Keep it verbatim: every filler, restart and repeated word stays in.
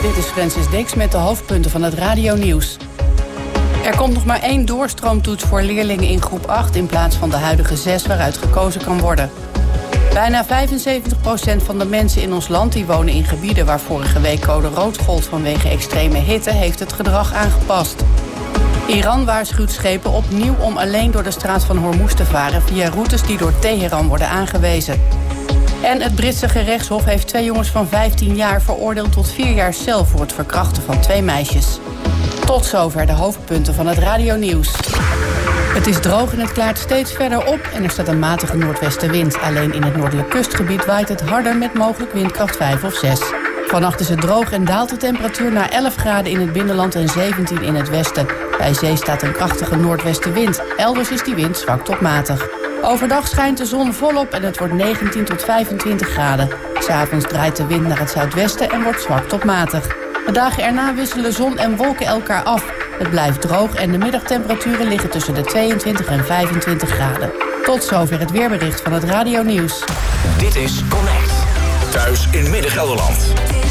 Dit is Francis Dix met de hoofdpunten van het radionieuws. Er komt nog maar één doorstroomtoets voor leerlingen in groep acht... in plaats van de huidige zes waaruit gekozen kan worden. Bijna vijfenzeventig procent van de mensen in ons land die wonen in gebieden... waar vorige week code rood gold vanwege extreme hitte... heeft het gedrag aangepast. Iran waarschuwt schepen opnieuw om alleen door de straat van Hormuz te varen... via routes die door Teheran worden aangewezen. En het Britse gerechtshof heeft twee jongens van vijftien jaar... veroordeeld tot vier jaar cel voor het verkrachten van twee meisjes. Tot zover de hoofdpunten van het radionieuws. Het is droog en het klaart steeds verder op en er staat een matige noordwestenwind. Alleen in het noordelijk kustgebied waait het harder met mogelijk windkracht vijf of zes. Vannacht is het droog en daalt de temperatuur naar elf graden in het binnenland en zeventien in het westen. Bij zee staat een krachtige noordwestenwind. Elders is die wind zwak tot matig. Overdag schijnt de zon volop en het wordt negentien tot vijfentwintig graden. 'S Avonds draait de wind naar het zuidwesten en wordt zwak tot matig. De dagen erna wisselen zon en wolken elkaar af. Het blijft droog en de middagtemperaturen liggen tussen de tweeëntwintig en vijfentwintig graden. Tot zover het weerbericht van het radionieuws. Dit is Connect. Thuis in Midden-Gelderland.